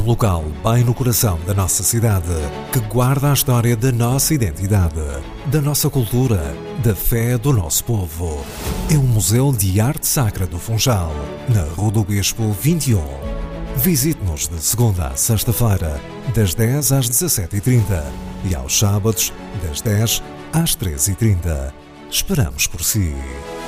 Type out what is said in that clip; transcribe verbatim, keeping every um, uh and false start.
um local bem no coração da nossa cidade, que guarda a história da nossa identidade, da nossa cultura, da fé do nosso povo. É o Museu de Arte Sacra do Funchal, na Rua do Bispo vinte e um. Visite-nos de segunda a sexta-feira, das dez às dezassete e trinta e aos sábados, das dez às treze e trinta. Esperamos por si.